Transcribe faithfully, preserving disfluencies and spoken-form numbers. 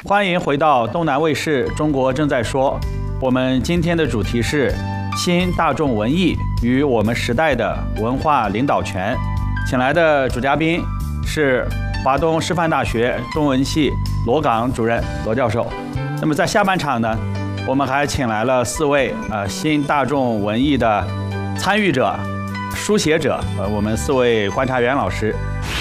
欢迎回到东南卫视《中国正在说》。我们今天的主题是新大众文艺与我们时代的文化领导权。请来的主嘉宾是华东师范大学中文系罗岗主任罗教授。那么在下半场呢，我们还请来了四位呃新大众文艺的参与者、书写者，呃，我们四位观察员老师。